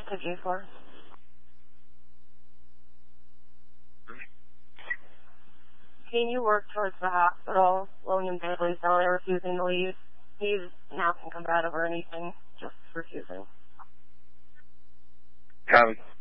to G4. Can you work towards the hospital? William Bailey's only refusing to leave. He's not combative or anything, just refusing. Copy.